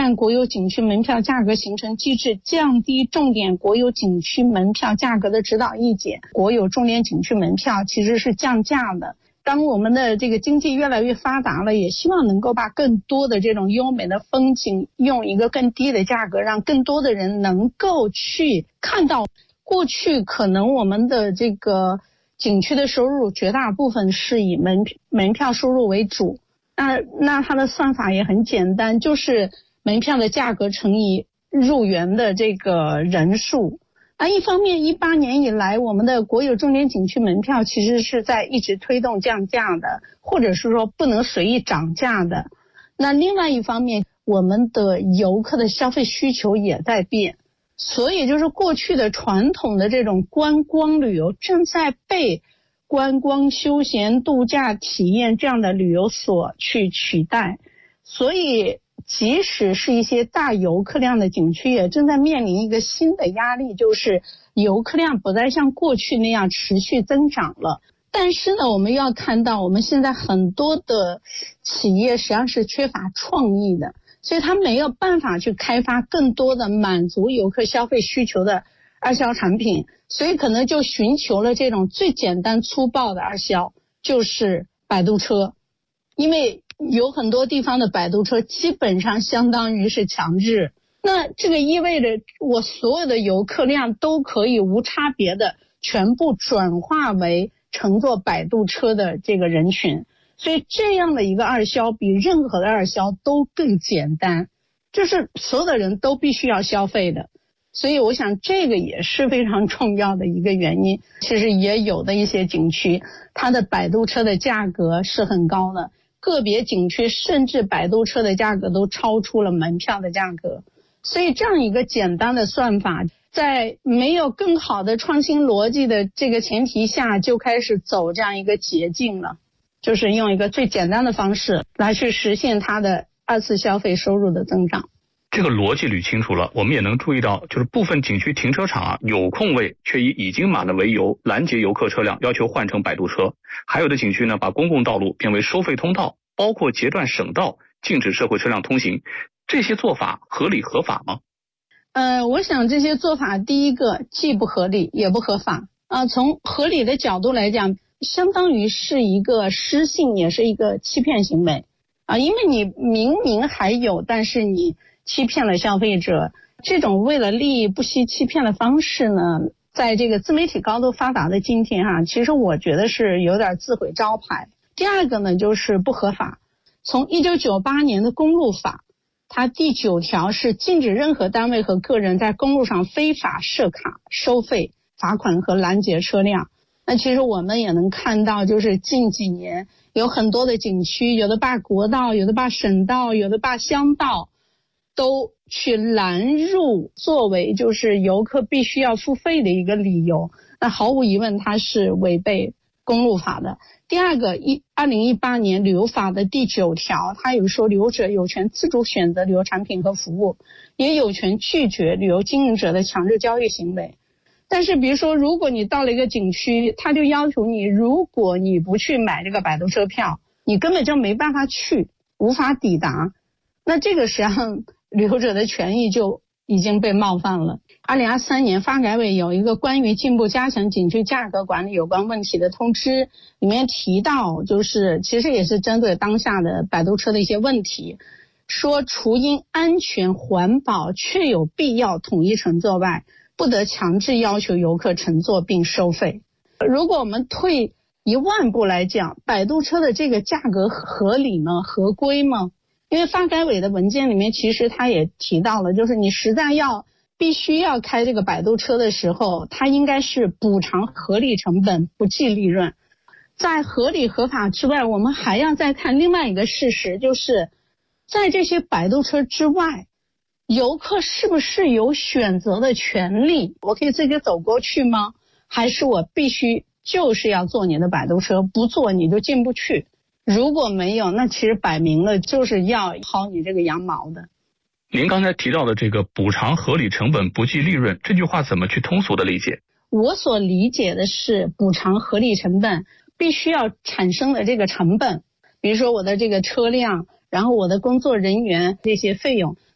善国有景区门票价格形成机制，降低重点国有景区门票价格的指导意见。国有重点景区门票其实是降价的。当我们的这个经济越来越发达了，也希望能够把更多的这种优美的风景用一个更低的价格，让更多的人能够去看到。过去可能我们的这个景区的收入绝大部分是以门票收入为主，那它的算法也很简单，就是门票的价格乘以入园的这个人数。那一方面18年以来我们的国有重点景区门票其实是在一直推动降价的，或者是说不能随意涨价的。那另外一方面我们的游客的消费需求也在变，所以就是过去的传统的这种观光旅游正在被观光休闲度假体验这样的旅游所去取代。所以即使是一些大游客量的景区也正在面临一个新的压力，就是游客量不再像过去那样持续增长了。但是呢，我们要看到我们现在很多的企业实际上是缺乏创意的，所以他没有办法去开发更多的满足游客消费需求的二销产品，所以可能就寻求了这种最简单粗暴的二销，就是摆渡车。因为有很多地方的摆渡车基本上相当于是强制，那这个意味着我所有的游客量都可以无差别的全部转化为乘坐摆渡车的这个人群，所以这样的一个二销比任何的二销都更简单，就是所有的人都必须要消费的。所以我想这个也是非常重要的一个原因。其实也有的一些景区它的摆渡车的价格是很高的，个别景区甚至摆渡车的价格都超出了门票的价格。所以这样一个简单的算法，在没有更好的创新逻辑的这个前提下，就开始走这样一个捷径了，就是用一个最简单的方式来去实现它的二次消费收入的增长。 这个逻辑捋清楚了，我们也能注意到，就是部分景区停车场有空位，却以已经满了为由拦截游客车辆，要求换乘摆渡车。还有的景区呢，把公共道路变为收费通道，包括截断省道，禁止社会车辆通行。这些做法合理合法吗？ 我想这些做法第一个既不合理也不合法。从合理的角度来讲，相当于是一个失信，也是一个欺骗行为因为你明明还有，但是你欺骗了消费者。这种为了利益不惜欺骗的方式呢，在这个自媒体高度发达的今天其实我觉得是有点自毁招牌。第二个呢，就是不合法。从1998年的公路法，它第9条是禁止任何单位和个人在公路上非法设卡、收费、罚款和拦截车辆。那其实我们也能看到，就是近几年有很多的景区，有的罢国道，有的罢省道，有的罢乡道，都去拦入作为就是游客必须要付费的一个理由。那毫无疑问它是违背公路法的。第二个，2018年旅游法的第9条，它有说旅游者有权自主选择旅游产品和服务，也有权拒绝旅游经营者的强制交易行为。但是比如说，如果你到了一个景区，他就要求你，如果你不去买这个摆渡车票，你根本就没办法去，无法抵达。那这个实际上旅游者的权益就已经被冒犯了。2023年发改委有一个关于进一步加强景区价格管理有关问题的通知，里面提到就是其实也是针对当下的摆渡车的一些问题，说除因安全环保确有必要统一乘坐外，不得强制要求游客乘坐并收费。如果我们退1万步来讲，摆渡车的这个价格合理吗？合规吗？因为发改委的文件里面其实他也提到了，就是你实在必须要开这个摆渡车的时候，它应该是补偿合理成本，不计利润。在合理合法之外，我们还要再看另外一个事实，就是在这些摆渡车之外，游客是不是有选择的权利？我可以自己走过去吗？还是我必须就是要坐你的摆渡车，不坐你就进不去？如果没有，那其实摆明了就是要薅你这个羊毛的。 您刚才提到的这个补偿合理成本不计利润，这句话怎么去通俗的理解？ 我所理解的是补偿合理成本必须要产生的这个成本，比如说我的这个车辆，然后我的工作人员这些费用，